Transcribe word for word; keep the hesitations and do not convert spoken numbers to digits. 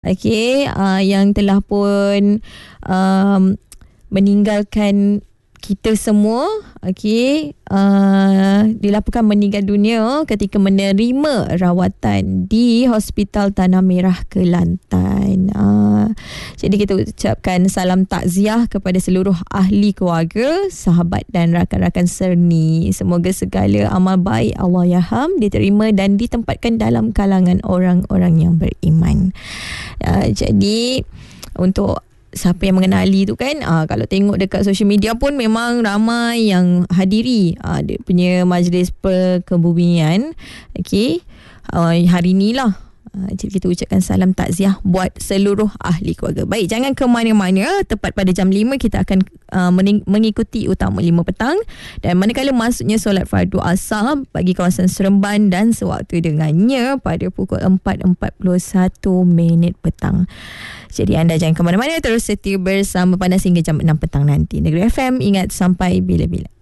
Okey, uh, yang telah pun um, meninggalkan kita semua. Okey, uh, dilaporkan meninggal dunia ketika menerima rawatan di Hospital Tanah Merah, Kelantan. Uh, jadi kita ucapkan salam takziah kepada seluruh ahli keluarga, sahabat dan rakan-rakan serni. Semoga segala amal baik Allahyarham diterima dan ditempatkan dalam kalangan orang-orang yang beriman. Uh, jadi untuk siapa yang mengenali tu kan, uh, kalau tengok dekat social media pun memang ramai yang hadiri uh, dia punya majlis perkebumian. Okey, uh, hari ni lah. Uh, jadi kita ucapkan salam takziah buat seluruh ahli keluarga. Baik, jangan ke mana-mana. Tepat pada jam lima kita akan uh, mening- mengikuti utama lima petang. Dan manakala masuknya solat fardu asar bagi kawasan Seremban dan sewaktu dengannya pada pukul empat empat puluh satu minit petang. Jadi anda jangan ke mana-mana, terus setia bersama Panas hingga jam enam petang nanti. Negeri F M, ingat sampai bila-bila.